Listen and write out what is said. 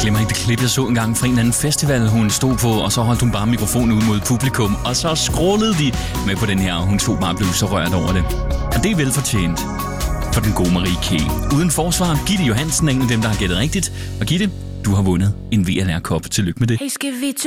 glemmer ikke det klip, jeg så en gang fra en eller anden festival, hun stod på, og så holdt hun bare mikrofonen ud mod publikum, og så skrålede de med på den her, og hun stod bare og blev så rørt over det. Og det er velfortjent for den gode Marie K. Uden forsvar, Gitte Johansen er en af dem, der har gættet rigtigt. Og Gitte, du har vundet en VLR-kop. Tillykke med det. Hey, skal vi